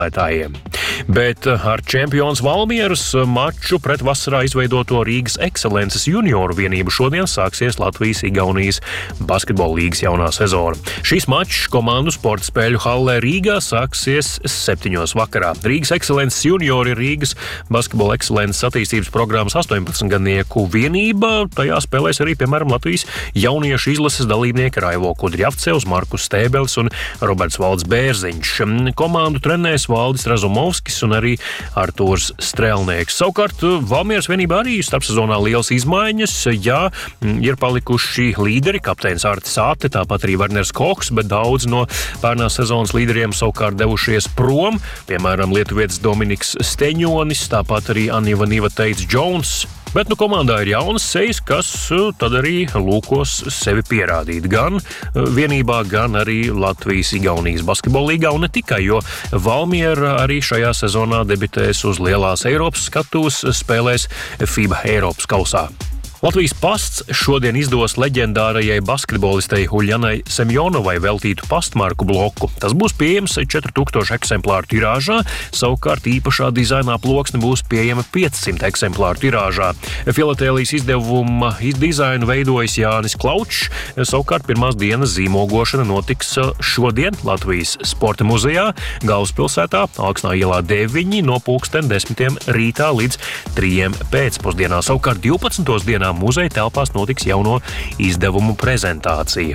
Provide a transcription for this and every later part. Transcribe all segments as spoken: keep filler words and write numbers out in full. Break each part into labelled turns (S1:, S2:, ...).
S1: Bet ar čempions Valmieras maču pret vasarā izveidoto Rīgas Excellences junioru vienību šodien sāksies Latvijas-Igaunijas basketbola līgas jaunā sezona. Šīs mačs komandu sporta spēļu hallē Rīgā sāksies septiņos vakarā. Rīgas Excellences juniori ir Rīgas basketbola ekscelences attīstības programmas astoņpadsmitgadnieku vienība. Tajā spēlēs arī, piemēram, Latvijas jauniešu izlases dalībnieki Raivo Kudrjavcevs, Markus Stēbelis un Roberts Valds Bērziņš. Komandu trenēs Valdis Razumovskis un arī Artūrs Strelnieks. Savukārt Valmieras vienībā arī starpsezonā liels izmaiņas. Jā, ir palikuši līderi, kapteinis Artis Āte, tāpat arī Werners Kochs, bet daudz no pērnās sezonas līderiem savukārt devušies prom. Piemēram, lietuvietis Dominiks Steņonis, tāpat arī Aniva Niva Teits Jones. Bet nu komandā ir jaunas sejas, kas tad arī lūkos sevi pierādīt gan vienībā, gan arī Latvijas-Igaunijas basketbola līgā, un ne tikai, jo Valmiera arī šajā sezonā debitēs uz lielās Eiropas skatuves, spēlēs FIBA Eiropas kausā. Latvijas pasts šodien izdos leģendārajai basketbolistei Huļjanai Semjonovai veltītu pastmarku bloku. Tas būs pieejams četri tūkstoši eksemplāru tirāžā, savukārt īpašā dizainā ploksne būs pieejama piecsimt eksemplāru tirāžā. Filatēlijas izdevuma dizainu veidojas Jānis Klaučs, savukārt pirmās dienas zīmogošana notiks šodien Latvijas sporta muzejā, galvaspilsētā, Alksnā ielā deviņi no pulksten desmitiem rītā līdz trijiem pēcpusdienā. Savukārt divpadsmitos dienā muzeja telpās notiks jauno izdevumu prezentācija.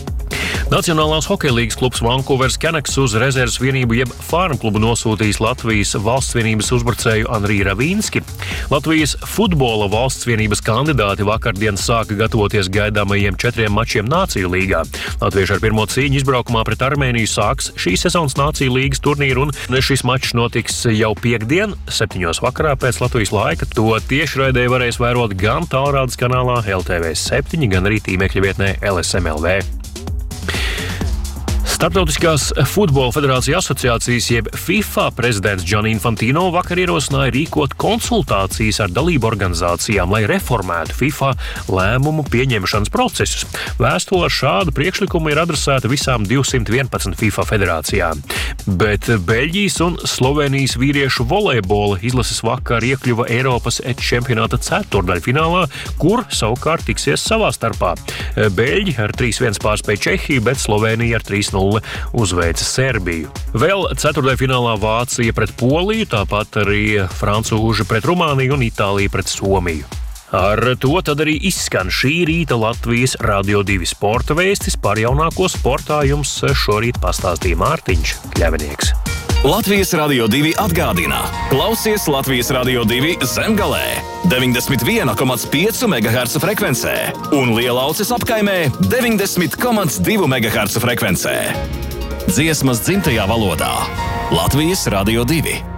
S1: Nacionālās hokeja līgas klubs Vancouveras Canucks uz rezerves vienību jeb Farm klubu nosūtījis Latvijas valsts vienības uzbrucēju Anriju Ravīnski. Latvijas futbola valsts vienības kandidāti vakardien sāka gatavoties gaidāmajiem četriem mačiem Nāciju līgā. Latvieši ar pirmo cīņu izbraukumā pret Armēniju sāks šīs sezonas Nāciju līgas turnīru, un šis mačs notiks jau piekdien, septiņos vakarā pēc Latvijas laika. To tiešraidē varēs vērot gan tālrādes kanālā L T V septiņi, gan arī tīmekļa vietnē L S M L V. Starptautiskās futbola federācija asociācijas jeb FIFA prezidents Gianni Infantino vakar ierosināja rīkot konsultācijas ar dalību organizācijām, lai reformētu FIFA lēmumu pieņemšanas procesus. Vēstule ar šādu priekšlikumu ir adresēta visām divsimt vienpadsmit FIFA federācijām. Bet Beļģijas un Slovenijas vīriešu volejbola izlases vakar iekļuva Eiropas čempionāta ceturtdaļfinālā, kur savukārt tiksies savā starpā. Beļģi ar trīs viens pārspēja Čehiju, bet Slovenija ar trīs nulle uzveica Serbiju. Vēl ceturtdaļfinālā Vācija pret Poliju, tāpat arī francūži pret Rumāniju un Itālija pret Somiju. Ar to tad arī izskan šī rīta Latvijas Radio divi sporta vēstis. Par jaunāko sportā jums šorīt pastāstīja Mārtiņš Kļavinieks.
S2: Latvijas Radio divi atgādina. Klausies Latvijas Radio divi Zemgalē deviņdesmit viens komats pieci megaherca frekvencē un Lielauces apkaimē deviņdesmit komats divi megaherca frekvencē. Dziesmas dzimtajā valodā. Latvijas Radio divi.